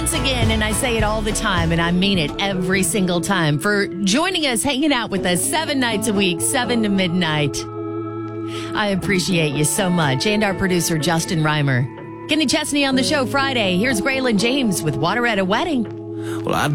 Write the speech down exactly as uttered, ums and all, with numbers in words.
once again, and I say it all the time, and I mean it every single time, for joining us, hanging out with us seven nights a week, seven to midnight. I appreciate you so much. And our producer, Justin Reimer. Kenny Chesney on the show Friday. Here's Braylon James with Water at a Wedding. Well, I